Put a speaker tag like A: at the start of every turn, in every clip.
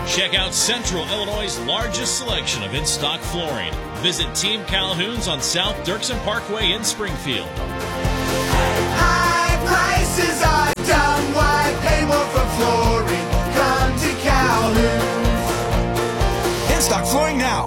A: Check out Central Illinois' largest selection of in-stock flooring. Visit Team Calhoun's on South Dirksen Parkway in Springfield.
B: High prices are dumb. Why pay more for flooring? Come to Calhoun's.
C: In-stock flooring now.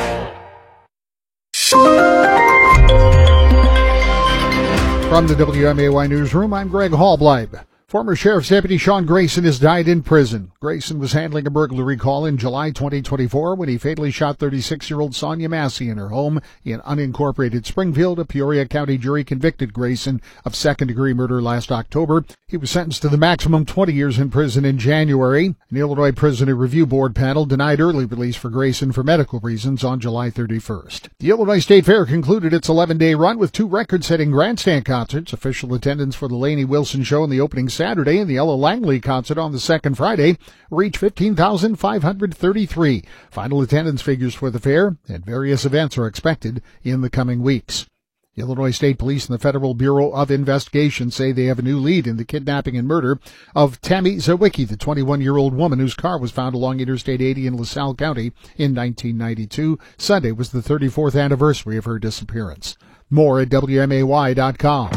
D: From the WMAY Newsroom, I'm Greg Hallbleib. Former Sheriff's Deputy Sean Grayson has died in prison. Grayson was handling a burglary call in July 2024 when he fatally shot 36-year-old Sonia Massey in her home in unincorporated Springfield. A Peoria County jury convicted Grayson of second-degree murder last October. He was sentenced to the maximum 20 years in prison in January. An Illinois Prisoner Review Board panel denied early release for Grayson for medical reasons on July 31st. The Illinois State Fair concluded its 11-day run with 2 record-setting grandstand concerts. Official attendance for the Lainey Wilson Show in the opening Saturday and the Ella Langley concert on the second Friday reached 15,533. Final attendance figures for the fair and various events are expected in the coming weeks. The Illinois State Police and the Federal Bureau of Investigation say they have a new lead in the kidnapping and murder of Tammy Zawicki, the 21-year-old woman whose car was found along Interstate 80 in LaSalle County in 1992. Sunday was the 34th anniversary of her disappearance. More at WMAY.com.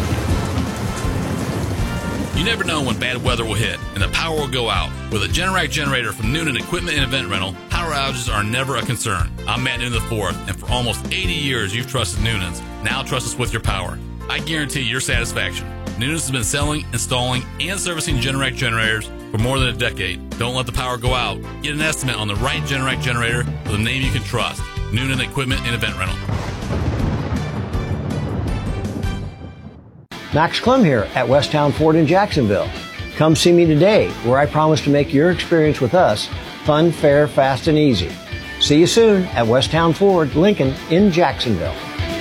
E: You never know when bad weather will hit and the power will go out. With a Generac generator from Noonan Equipment and Event Rental, power outages are never a concern. I'm Matt Noonan IV, and for almost 80 years you've trusted Noonan's. Now trust us with your power. I guarantee your satisfaction. Noonan's has been selling, installing, and servicing Generac generators for more than a decade. Don't let the power go out. Get an estimate on the right Generac generator with a name you can trust. Noonan Equipment and Event Rental.
F: Max Clem here at Westtown Ford in Jacksonville. Come see me today, where I promise to make your experience with us fun, fair, fast, and easy. See you soon at Westtown Ford, Lincoln in Jacksonville.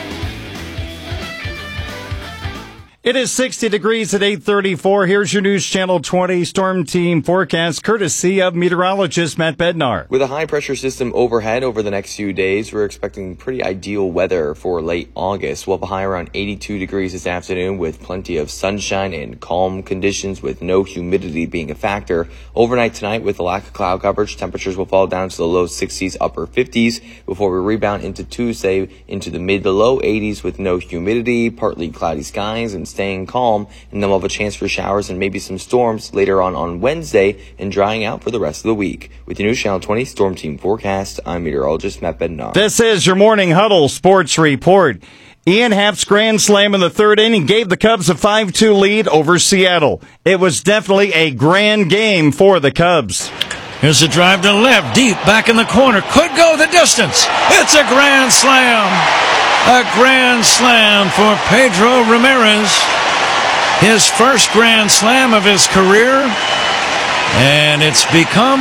G: It is 60 degrees at 8:34. Here's your News Channel 20 Storm Team forecast, courtesy of meteorologist Matt Bednar.
H: With a high-pressure system overhead over the next few days, we're expecting pretty ideal weather for late August. We'll have a high around 82 degrees this afternoon with plenty of sunshine and calm conditions with no humidity being a factor. Overnight tonight, with a lack of cloud coverage, temperatures will fall down to the low 60s, upper 50s before we rebound into Tuesday into the mid to low 80s with no humidity, partly cloudy skies, and staying calm, and then we'll have a chance for showers and maybe some storms later on Wednesday and drying out for the rest of the week. With your News Channel 20 Storm Team forecast, I'm meteorologist Matt Bednar.
G: This is your Morning Huddle Sports Report. Ian Happ's grand slam in the third inning gave the Cubs a 5-2 lead over Seattle. It was definitely a grand game for the Cubs.
I: Here's a drive to left, deep, back in the corner. Could go the distance. It's a grand slam. A grand slam for Pedro Ramirez. His first grand slam of his career. And it's become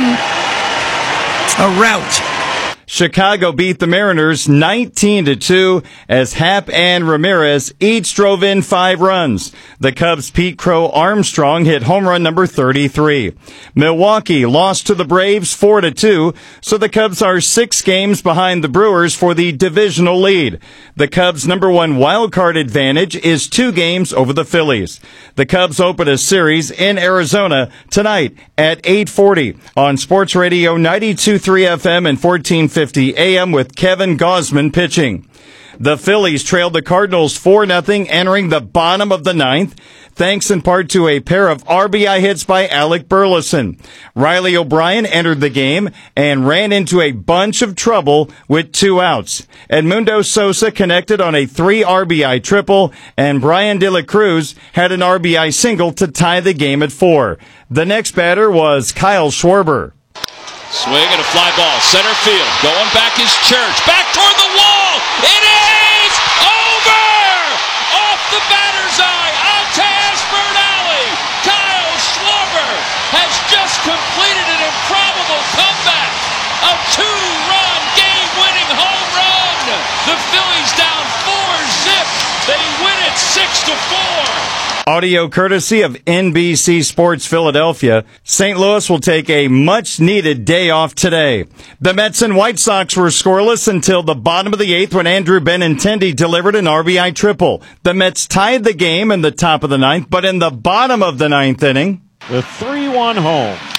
I: a rout.
G: Chicago beat the Mariners 19-2 as Happ and Ramirez each drove in 5 runs. The Cubs' Pete Crow Armstrong hit home run number 33. Milwaukee lost to the Braves 4-2, so the Cubs are 6 games behind the Brewers for the divisional lead. The Cubs' number 1 wildcard advantage is 2 games over the Phillies. The Cubs open a series in Arizona tonight at 8:40 on Sports Radio 92.3 FM and 1450 AM with Kevin Gausman pitching. The Phillies trailed the Cardinals 4-0 entering the bottom of the 9th, thanks in part to a pair of RBI hits by Alec Burleson. Riley O'Brien entered the game and ran into a bunch of trouble with 2 outs. Edmundo Sosa connected on a 3 RBI triple, and Brian De La Cruz had an RBI single to tie the game at 4. The next batter was Kyle Schwarber.
J: Swing and a fly ball, center field, going back is Church, back toward the wall, it is over! Off the batter's eye, onto Ashburn Alley, Kyle Schwarber has just completed an improbable comeback, a 2-run game-winning home run! The Phillies down 4-zip, they win it 6-4!
G: Audio courtesy of NBC Sports Philadelphia. St. Louis will take a much-needed day off today. The Mets and White Sox were scoreless until the bottom of the 8th when Andrew Benintendi delivered an RBI triple. The Mets tied the game in the top of the 9th, but in the bottom of the 9th inning,
K: the 3-1 home.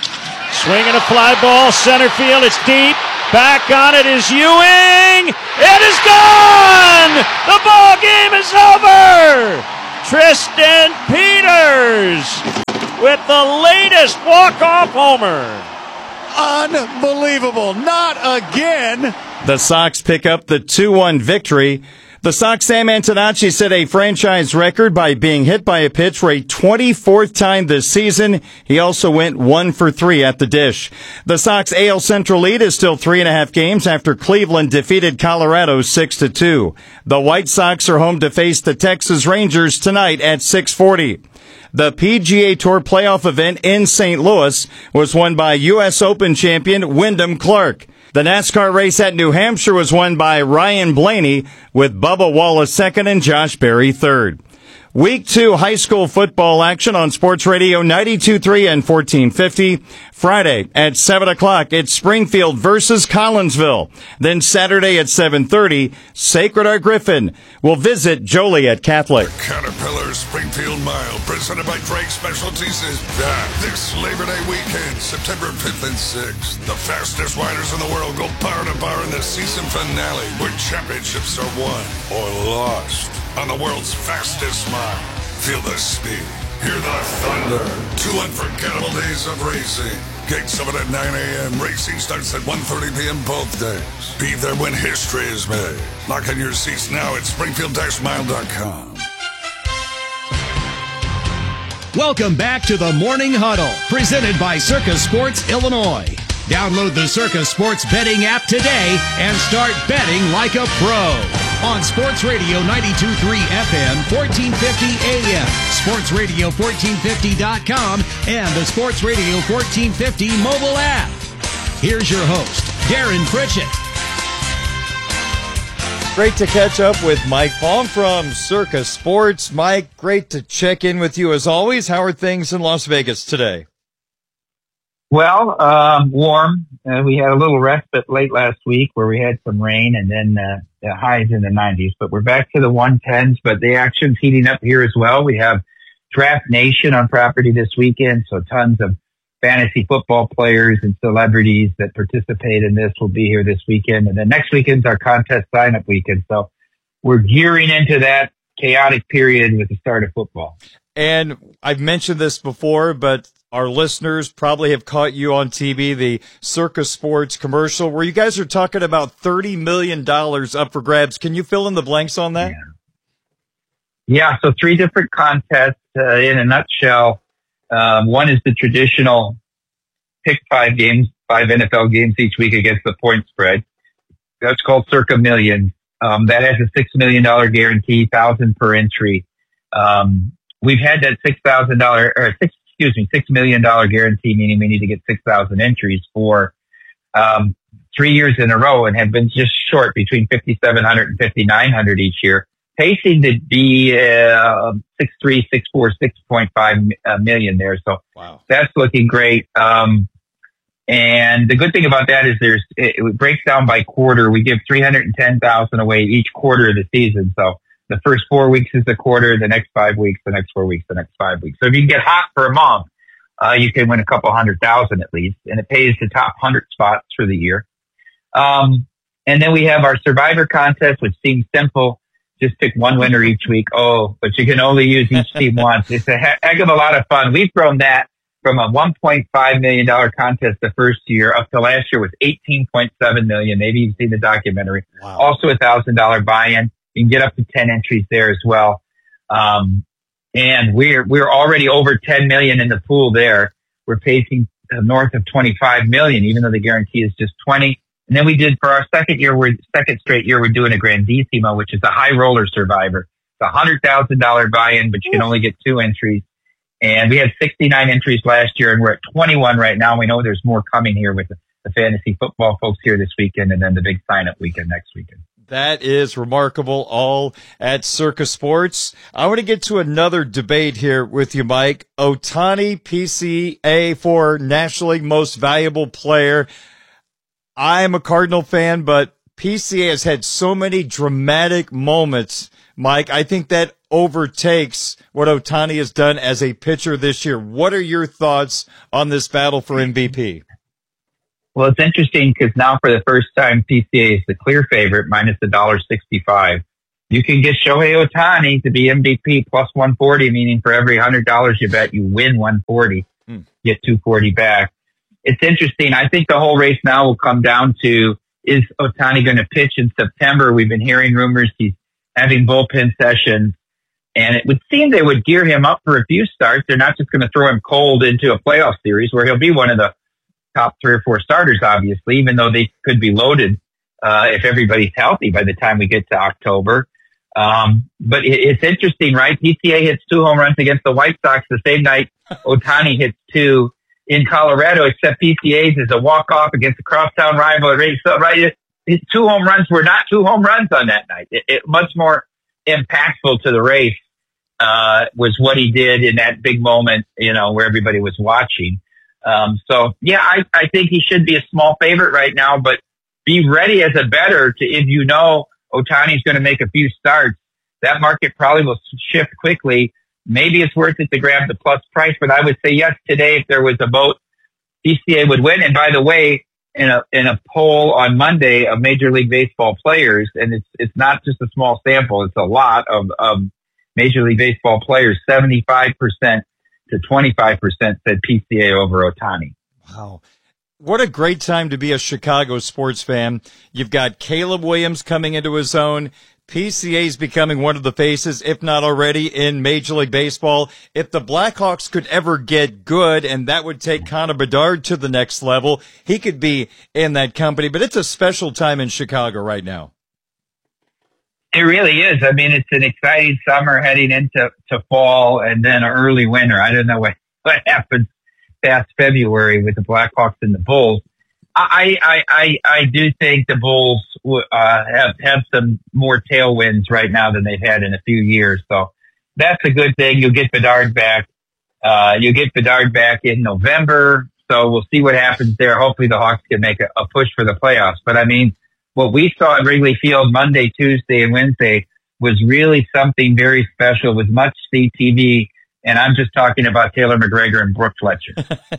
I: Swinging a fly ball, center field, it's deep. Back on it is Ewing. It is gone! The ball game is over! Tristan Peters with the latest walk-off homer.
B: Unbelievable. Not again.
G: The Sox pick up the 2-1 victory. The Sox Sam Antonacci set a franchise record by being hit by a pitch for a 24th time this season. He also went 1 for 3 at the dish. The Sox AL Central lead is still 3.5 games after Cleveland defeated Colorado 6-2. The White Sox are home to face the Texas Rangers tonight at 6:40. The PGA Tour playoff event in St. Louis was won by U.S. Open champion Wyndham Clark. The NASCAR race at New Hampshire was won by Ryan Blaney, with Bubba Wallace second and Josh Berry third. Week 2 high school football action on Sports Radio 92.3 and 1450. Friday at 7 o'clock, it's Springfield versus Collinsville. Then Saturday at 7:30, Sacred Heart Griffin will visit Joliet Catholic.
C: Caterpillar Springfield Mile, presented by Drake Specialties, is back this Labor Day weekend, September 5th and 6th. The fastest riders in the world go bar to bar in the season finale, where championships are won or lost on the world's fastest mile. Feel the speed, hear the thunder. 2 unforgettable days of racing. Gates open at 9 a.m. Racing starts at 1:30 p.m. both days. Be there when history is made. Lock in your seats now at Springfield-Mile.com.
K: Welcome back to the Morning Huddle, presented by Circus Sports Illinois. Download the Circus Sports betting app today and start betting like a pro. On Sports Radio 92.3 FM, 1450 AM, sportsradio1450.com, and the Sports Radio 1450 mobile app. Here's your host, Darren Pritchett.
G: Great to catch up with Mike Palm from Circus Sports. Mike, great to check in with you as always. How are things in Las Vegas today?
L: Well, warm. We had a little respite late last week where we had some rain and then the highs in the 90s. But we're back to the 110s, but the action's heating up here as well. We have Draft Nation on property this weekend, so tons of fantasy football players and celebrities that participate in this will be here this weekend. And then next weekend's our contest sign-up weekend. So we're gearing into that chaotic period with the start of football.
G: And I've mentioned this before, but our listeners probably have caught you on TV, the Circus Sports commercial, where you guys are talking about $30 million up for grabs. Can you fill in the blanks on that?
L: Yeah, so 3 different contests in a nutshell. One is the traditional pick 5 NFL games each week against the point spread. That's called Circa Millions. That has a $6 million guarantee, 1,000 per entry. We've had that $6 million guarantee, meaning we need to get 6,000 entries for 3 years in a row, and have been just short between 5,700 and 5,900 each year, pacing to be 6.3, 6.4, 6.5 million there. So wow, that's looking great. And the good thing about that is it breaks down by quarter. We give 310,000 away each quarter of the season. So the first 4 weeks is the quarter, the next 5 weeks, the next 4 weeks, the next 5 weeks. So if you can get hot for a month, you can win a couple 100,000 at least, and it pays the top 100 spots for the year. And then we have our Survivor contest, which seems simple. Just pick one winner each week. Oh, but you can only use each team once. It's a heck of a lot of fun. We've grown that from a $1.5 million contest the first year up to last year was $18.7 million. Maybe you've seen the documentary. Wow. Also $1,000 buy-in. You can get up to 10 entries there as well. And we're already over 10 million in the pool there. We're pacing north of 25 million, even though the guarantee is just 20. And then we did for our second straight year, we're doing a Grandissimo, which is a high roller survivor. It's a $100,000 buy-in, but you can only get 2 entries. And we had 69 entries last year, and we're at 21 right now. We know there's more coming here with the fantasy football folks here this weekend, and then the big sign-up weekend next weekend.
G: That is remarkable, all at Circus Sports. I want to get to another debate here with you, Mike. Ohtani, PCA for National League Most Valuable Player. I'm a Cardinal fan, but PCA has had so many dramatic moments, Mike. I think that overtakes what Ohtani has done as a pitcher this year. What are your thoughts on this battle for MVP?
L: Well, it's interesting because now for the first time, PCA is the clear favorite, minus $1.65. You can get Shohei Ohtani to be MVP plus 140, meaning for every $100 you bet, you win 140, get 240 back. It's interesting. I think the whole race now will come down to, is Ohtani going to pitch in September? We've been hearing rumors he's having bullpen sessions, and it would seem they would gear him up for a few starts. They're not just going to throw him cold into a playoff series where he'll be one of the top 3 or 4 starters, obviously, even though they could be loaded if everybody's healthy by the time we get to October. But it's interesting, right? PCA hits 2 home runs against the White Sox the same night Ohtani hits 2 in Colorado, except PCA's is a walk-off against a crosstown rival. So, right, his 2 home runs were not 2 home runs on that night. It much more impactful to the race was what he did in that big moment, where everybody was watching. So, yeah, I think he should be a small favorite right now, but be ready as a bettor to, if Ohtani's going to make a few starts, that market probably will shift quickly. Maybe it's worth it to grab the plus price, but I would say yes today if there was a vote, PCA would win. And by the way, in a poll on Monday of Major League Baseball players, and it's not just a small sample, it's a lot of Major League Baseball players, 75% to 25% said PCA over Ohtani.
G: Wow. What a great time to be a Chicago sports fan. You've got Caleb Williams coming into his own. PCA's becoming one of the faces, if not already, in Major League Baseball. If the Blackhawks could ever get good, and that would take Connor Bedard to the next level, he could be in that company. But it's a special time in Chicago right now.
L: It really is. I mean, it's an exciting summer heading into fall and then an early winter. I don't know what happens past February with the Blackhawks and the Bulls. I do think the Bulls have some more tailwinds right now than they've had in a few years. So that's a good thing. You'll get Bedard back. You'll get Bedard back in November. So we'll see what happens there. Hopefully the Hawks can make a push for the playoffs. But I mean, what we saw at Wrigley Field Monday, Tuesday, and Wednesday was really something very special with much TV. And I'm just talking about Taylor McGregor and Brooke Fletcher.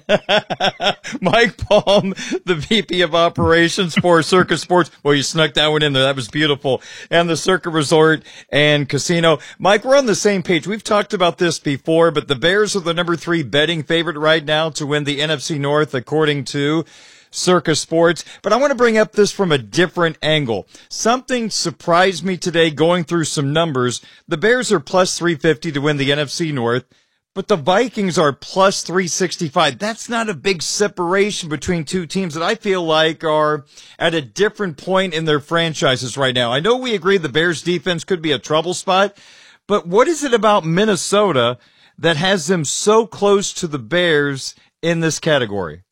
G: Mike Palm, the VP of Operations for Circa Sports. Well, you snuck that one in there. That was beautiful. And the Circa Resort and Casino. Mike, we're on the same page. We've talked about this before, but the Bears are the number 3 betting favorite right now to win the NFC North, according to Circa Sports. But I want to bring up this from a different angle. Something surprised me today going through some numbers. The Bears are plus 350 to win the NFC North, but the Vikings are plus 365. That's not a big separation between two teams that I feel like are at a different point in their franchises right now. I know we agree the Bears defense could be a trouble spot, but what is it about Minnesota that has them so close to the Bears in this category?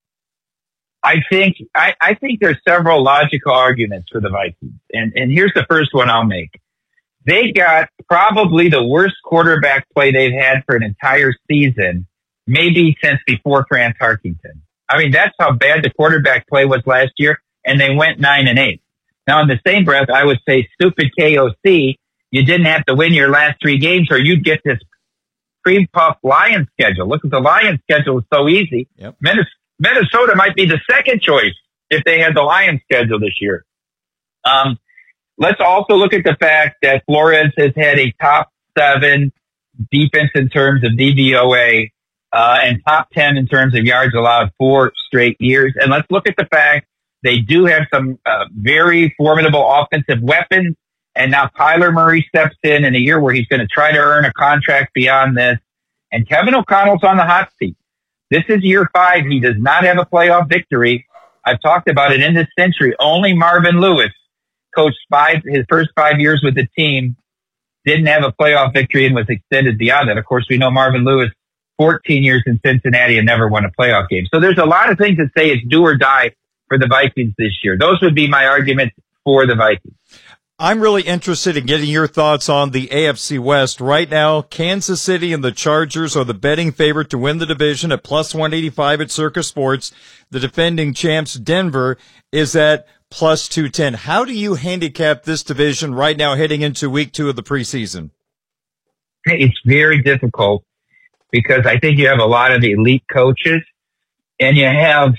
L: I think there's several logical arguments for the Vikings. And here's the first one I'll make. They got probably the worst quarterback play they've had for an entire season, maybe since before France Harkington. I mean, that's how bad the quarterback play was last year, and they went 9-8. Now, in the same breath, I would say, stupid KOC, you didn't have to win your last 3 games or you'd get this cream puff Lions schedule. Look at the Lions schedule. It's so easy.
G: Yep.
L: Minnesota might be the second choice if they had the Lions schedule this year. Let's also look at the fact that Flores has had a top 7 defense in terms of DVOA, and top 10 in terms of yards allowed 4 straight years. And let's look at the fact they do have some very formidable offensive weapons. And now Kyler Murray steps in a year where he's going to try to earn a contract beyond this. And Kevin O'Connell's on the hot seat. This is year 5. He does not have a playoff victory. I've talked about it in this century. Only Marvin Lewis coached his first 5 years with the team, didn't have a playoff victory and was extended beyond that. Of course, we know Marvin Lewis, 14 years in Cincinnati and never won a playoff game. So there's a lot of things that say it's do or die for the Vikings this year. Those would be my arguments for the Vikings.
G: I'm really interested in getting your thoughts on the AFC West. Right now, Kansas City and the Chargers are the betting favorite to win the division at plus 185 at Circa Sports. The defending champs, Denver, is at plus 210. How do you handicap this division right now heading into week 2 of the preseason?
L: It's very difficult because I think you have a lot of elite coaches and you have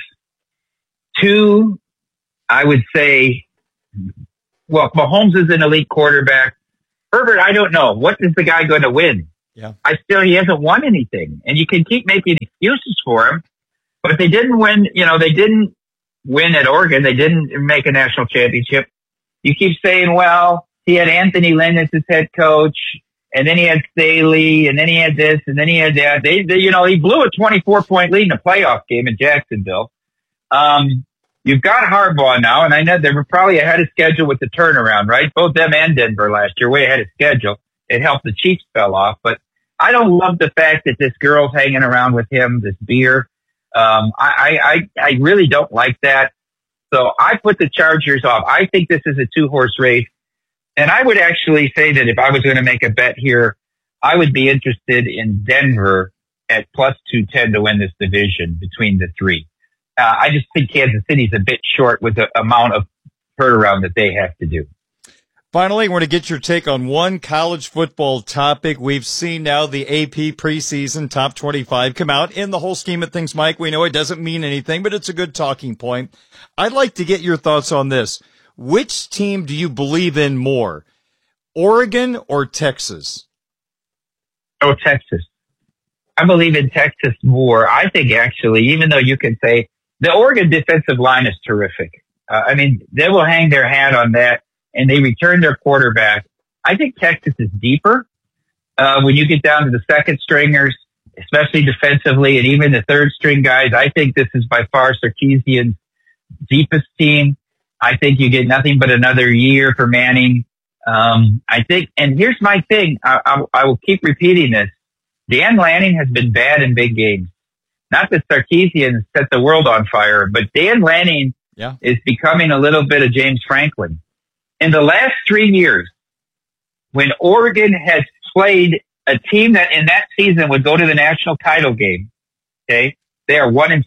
L: two, I would say, well, Mahomes is an elite quarterback. Herbert, I don't know. What is the guy going to win?
G: Yeah.
L: He hasn't won anything. And you can keep making excuses for him, but they didn't win, they didn't win at Oregon. They didn't make a national championship. You keep saying, well, he had Anthony Lynn as his head coach, and then he had Staley, and then he had this, and then he had that. He blew a 24-point lead in a playoff game in Jacksonville. You've got Harbaugh now, and I know they were probably ahead of schedule with the turnaround, right? Both them and Denver last year, way ahead of schedule. It helped the Chiefs fell off, but I don't love the fact that this girl's hanging around with him, this beer. I really don't like that. So I put the Chargers off. I think this is a 2-horse race. And I would actually say that if I was going to make a bet here, I would be interested in Denver at plus 210 to win this division between the three. I just think Kansas City's a bit short with the amount of turnaround that they have to do.
G: Finally, I want to get your take on one college football topic. We've seen now the AP preseason top 25 come out. In the whole scheme of things, Mike, we know it doesn't mean anything, but it's a good talking point. I'd like to get your thoughts on this. Which team do you believe in more, Oregon or Texas?
L: Oh, Texas. I believe in Texas more. I think actually, even though you can say the Oregon defensive line is terrific. They will hang their hat on that. And they return their quarterback. I think Texas is deeper. When you get down to the second stringers, especially defensively, and even the third string guys, I think this is by far Sarkisian's deepest team. I think you get nothing but another year for Manning. I think, and here's my thing. I will keep repeating this. Dan Lanning has been bad in big games. Not that Sarkisian set the world on fire, but Dan Lanning is becoming a little bit of James Franklin. In the last 3 years, when Oregon has played a team that in that season would go to the national title game, okay, they are 1-6.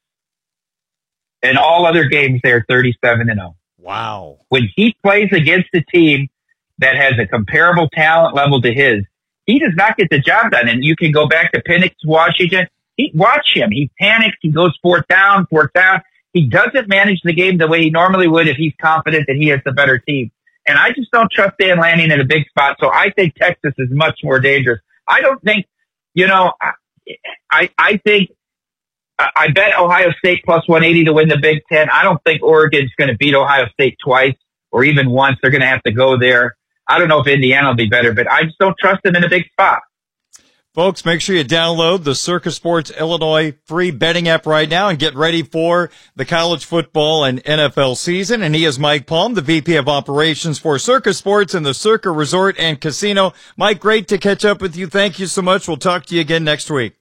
L: In all other games, they are 37-0.
G: Wow.
L: When he plays against a team that has a comparable talent level to his, he does not get the job done. And you can go back to Penix, Washington. Watch him. He panics. He goes fourth down. He doesn't manage the game the way he normally would if he's confident that he has the better team. And I just don't trust Dan Lanning in a big spot. So I think Texas is much more dangerous. I don't think, I think, I bet Ohio State plus 180 to win the Big Ten. I don't think Oregon's going to beat Ohio State twice or even once. They're going to have to go there. I don't know if Indiana will be better, but I just don't trust them in a big spot.
G: Folks, make sure you download the Circa Sports Illinois free betting app right now and get ready for the college football and NFL season. And he is Mike Palm, the VP of Operations for Circa Sports and the Circa Resort and Casino. Mike, great to catch up with you. Thank you so much. We'll talk to you again next week.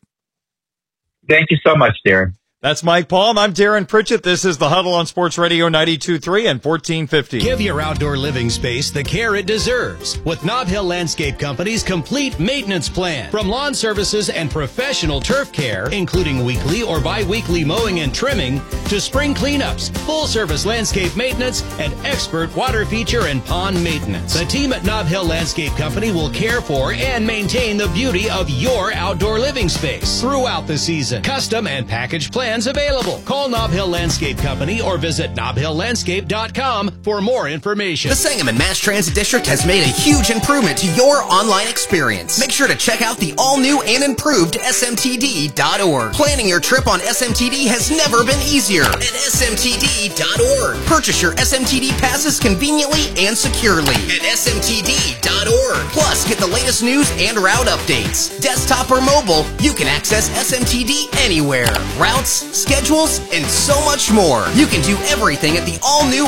L: Thank you so much, Darren.
G: That's Mike Palm. I'm Darren Pritchett. This is the Huddle on Sports Radio 92.3 and 1450.
K: Give your outdoor living space the care it deserves with Nob Hill Landscape Company's complete maintenance plan. From lawn services and professional turf care, including weekly or bi-weekly mowing and trimming, to spring cleanups, full-service landscape maintenance, and expert water feature and pond maintenance. The team at Nob Hill Landscape Company will care for and maintain the beauty of your outdoor living space throughout the season. Custom and package plans available. Call Nob Hill Landscape Company or visit nobhilllandscape.com for more information.
M: The Sangamon Mass Transit District has made a huge improvement to your online experience. Make sure to check out the all-new and improved smtd.org. Planning your trip on SMTD has never been easier at smtd.org. Purchase your SMTD passes conveniently and securely at smtd.org. Plus, get the latest news and route updates. Desktop or mobile, you can access SMTD anywhere. Routes, schedules, and so much more. You can do everything at the all-new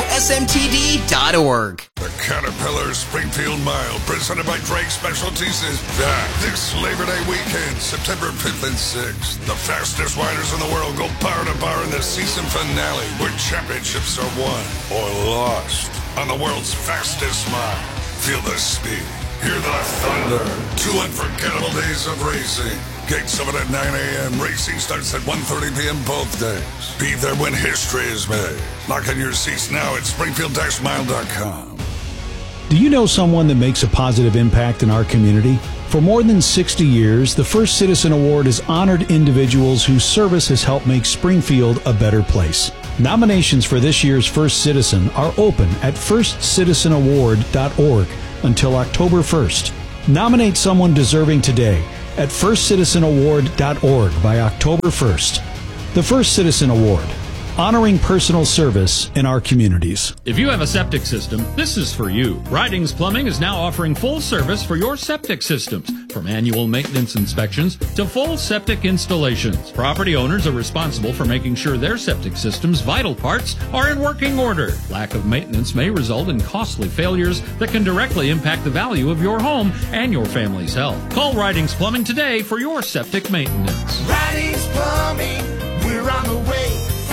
M: smtd.org.
C: The Caterpillar Springfield Mile, presented by Drake Specialties, is back this Labor Day weekend, September 5th and 6th. The fastest riders in the world go bar to bar in the season finale, where championships are won or lost on the world's fastest mile. Feel the speed, hear the thunder. 2 unforgettable days of racing. Gates open at 9 a.m. Racing starts at 1:30 p.m. both days. Be there when history is made. Lock in your seats now at Springfield-Mile.com.
N: Do you know someone that makes a positive impact in our community? For more than 60 years, the First Citizen Award has honored individuals whose service has helped make Springfield a better place. Nominations for this year's First Citizen are open at firstcitizenaward.org until October 1st. Nominate someone deserving today at firstcitizenaward.org by October 1st. The First Citizen Award, honoring personal service in our communities.
O: If you have a septic system, this is for you. Ridings Plumbing is now offering full service for your septic systems, from annual maintenance inspections to full septic installations. Property owners are responsible for making sure their septic system's vital parts are in working order. Lack of maintenance may result in costly failures that can directly impact the value of your home and your family's health. Call Ridings Plumbing today for your septic maintenance.
B: Ridings Plumbing, we're on the way.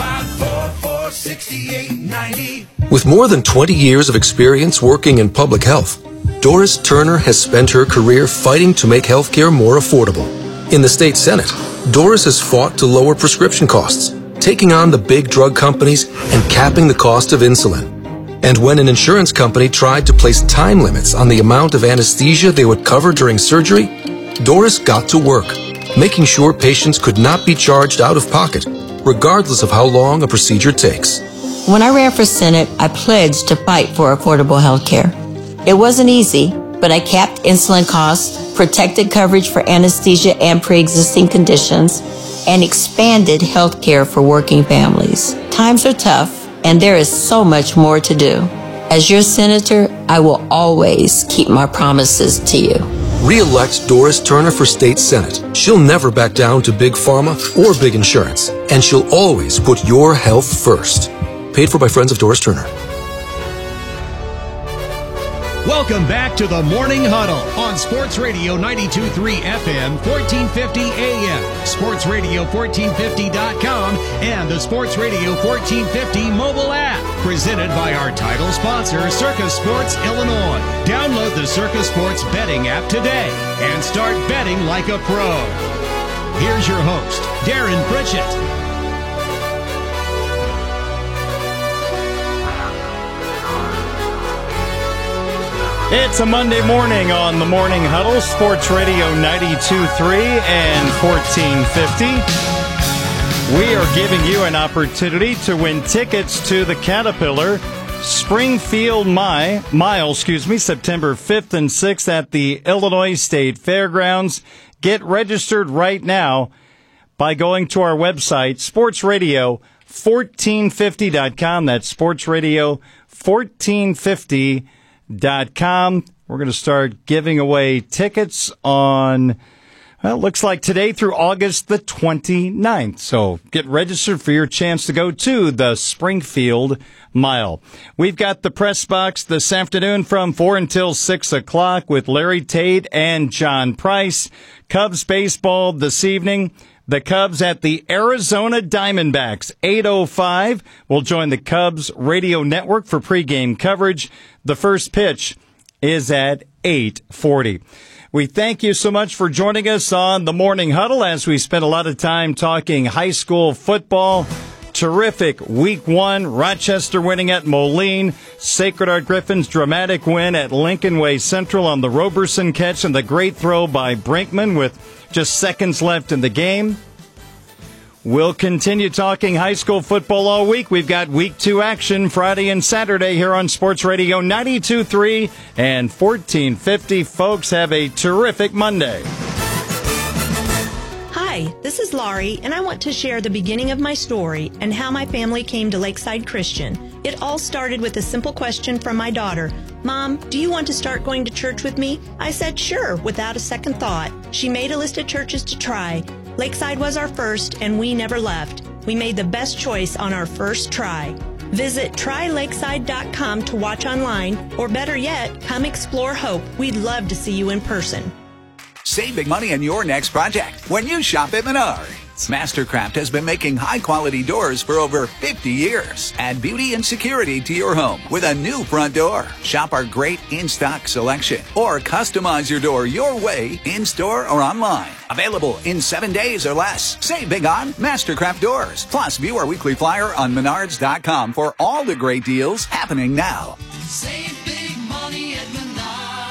B: 544-6890.
P: With more than 20 years of experience working in public health, Doris Turner has spent her career fighting to make healthcare more affordable. In the state Senate, Doris has fought to lower prescription costs, taking on the big drug companies and capping the cost of insulin. And when an insurance company tried to place time limits on the amount of anesthesia they would cover during surgery, Doris got to work, making sure patients could not be charged out of pocket, regardless of how long a procedure takes.
Q: When I ran for Senate, I pledged to fight for affordable health care. It wasn't easy, but I capped insulin costs, protected coverage for anesthesia and pre-existing conditions, and expanded health care for working families. Times are tough, and there is so much more to do. As your senator, I will always keep my promises to you.
P: Re-elect Doris Turner for State Senate. She'll never back down to big pharma or big insurance, and she'll always put your health first. Paid for by Friends of Doris Turner.
K: Welcome back to the Morning Huddle on Sports Radio 92.3 FM, 1450 AM, sportsradio1450.com, and the Sports Radio 1450 mobile app. Presented by our title sponsor, Circus Sports Illinois. Download the Circus Sports betting app today and start betting like a pro. Here's your host, Darren Pritchett.
G: It's a Monday morning on the Morning Huddle, Sports Radio 92.3 and 1450. We are giving you an opportunity to win tickets to the Caterpillar Springfield Mile, September 5th and 6th at the Illinois State Fairgrounds. Get registered right now by going to our website, sportsradio1450.com. That's sportsradio1450.com. We're going to start giving away tickets on, well, it looks like today through August the 29th. So get registered for your chance to go to the Springfield Mile. We've got the press box this afternoon from 4 until 6 o'clock with Larry Tate and John Price. Cubs baseball this evening. The Cubs at the Arizona Diamondbacks. 8:05 will join the Cubs radio network for pregame coverage. The first pitch is at 8:40. We thank you so much for joining us on the Morning Huddle as we spent a lot of time talking high school football. Terrific Week 1, Rochester winning at Moline, Sacred Heart Griffins dramatic win at Lincoln Way Central on the Roberson catch and the great throw by Brinkman with just seconds left in the game. We'll continue talking high school football all week. We've got Week 2 action Friday and Saturday here on Sports Radio 92.3 and 1450. Folks, have a terrific Monday.
R: Hi, this is Laurie, and I want to share the beginning of my story and how my family came to Lakeside Christian. It all started with a simple question from my daughter. Mom, do you want to start going to church with me? I said sure, without a second thought. She made a list of churches to try. Lakeside was our first, and we never left. We made the best choice on our first try. Visit trylakeside.com to watch online, or better yet, come explore Hope. We'd love to see you in person.
S: Save big money on your next project when you shop at Menards. Mastercraft has been making high-quality doors for over 50 years. Add beauty and security to your home with a new front door. Shop our great in-stock selection or customize your door your way in-store or online. Available in 7 days or less. Save big on Mastercraft doors. Plus, view our weekly flyer on Menards.com for all the great deals happening now.
B: Save big money at Menards.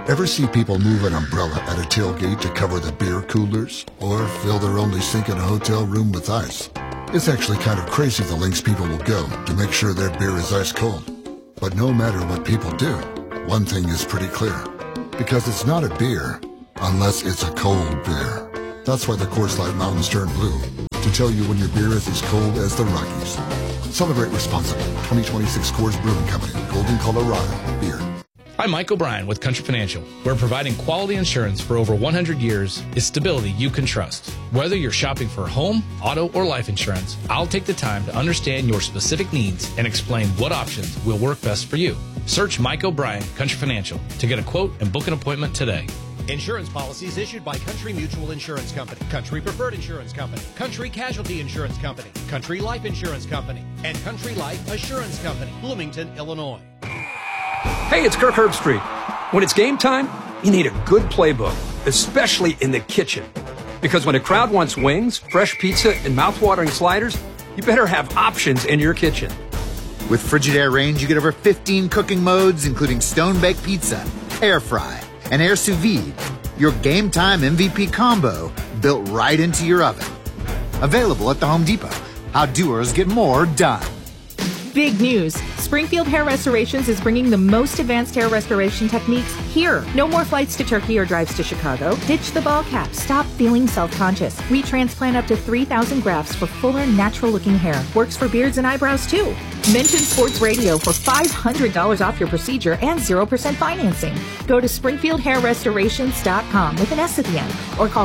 C: Ever see people move an umbrella at a tailgate to cover the beer coolers? Or fill their only sink in a hotel room with ice? It's actually kind of crazy the lengths people will go to make sure their beer is ice cold. But no matter what people do, one thing is pretty clear. Because it's not a beer unless it's a cold beer. That's why the Coors Light Mountains turn blue. To tell you when your beer is as cold as the Rockies. Celebrate responsibly. 2026 Coors Brewing Company, Golden, Colorado. Beer.
T: I'm Mike O'Brien with Country Financial, where providing quality insurance for over 100 years is stability you can trust. Whether you're shopping for home, auto, or life insurance, I'll take the time to understand your specific needs and explain what options will work best for you. Search Mike O'Brien, Country Financial, to get a quote and book an appointment today.
U: Insurance policies issued by Country Mutual Insurance Company, Country Preferred Insurance Company, Country Casualty Insurance Company, Country Life Insurance Company, and Country Life Assurance Company, Bloomington, Illinois.
V: Hey, it's Kirk Herbstreit. When it's game time, you need a good playbook, especially in the kitchen. Because when a crowd wants wings, fresh pizza, and mouth-watering sliders, you better have options in your kitchen.
W: With Frigidaire Range, you get over 15 cooking modes, including stone-baked pizza, air fry, and air sous vide. Your game time MVP combo built right into your oven. Available at the Home Depot. How doers get more done.
X: Big news. Springfield Hair Restorations is bringing the most advanced hair restoration techniques here. No more flights to Turkey or drives to Chicago. Ditch the ball cap. Stop feeling self-conscious. We transplant up to 3,000 grafts for fuller, natural-looking hair. Works for beards and eyebrows, too. Mention Sports Radio for $500 off your procedure and 0% financing. Go to SpringfieldHairRestorations.com with an S at the end or call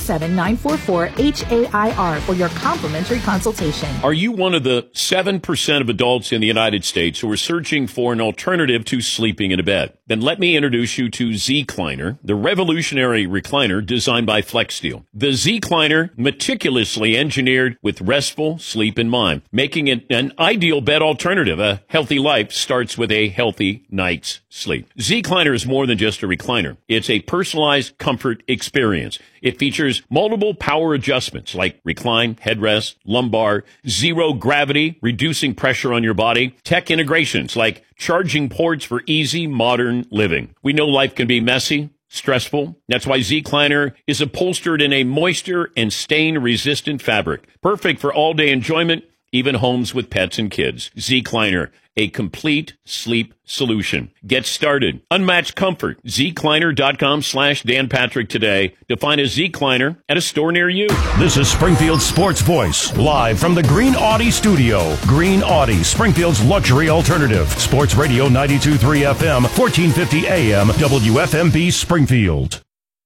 X: 217-944-HAIR for your complimentary consultation.
J: Are you one of the 7% of adults in the United States who are searching for an alternative to sleeping in a bed? Then let me introduce you to Zecliner, the revolutionary recliner designed by FlexSteel. The Zecliner, meticulously engineered with restful sleep in mind, making it an ideal bed alternative. A healthy life starts with a healthy night's sleep. Zecliner is more than just a recliner. It's a personalized comfort experience. It features multiple power adjustments like recline, headrest, lumbar, zero gravity, reducing pressure on your body, tech integrations like charging ports for easy modern living. We know life can be messy, stressful. That's why Zecliner is upholstered in a moisture and stain-resistant fabric, perfect for all-day enjoyment, even homes with pets and kids. Zecliner, a complete sleep solution. Get started. Unmatched comfort. Zecliner.com/Dan Patrick today to find a Zecliner at a store near you.
Y: This is Springfield's Sports Voice, live from the Green Audi studio. Green Audi, Springfield's luxury alternative. Sports Radio 92.3 FM, 1450 AM, WFMB Springfield.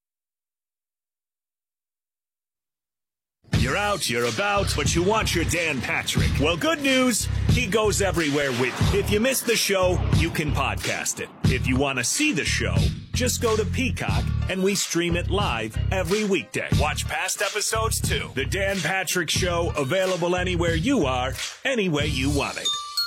Z: You're out, you're about, but you want your Dan Patrick. Well, good news, he goes everywhere with you. If you missed the show, you can podcast it. If you want to see the show, just go to Peacock and we stream it live every weekday. Watch past episodes too. The Dan Patrick Show, available anywhere you are, any way you want it.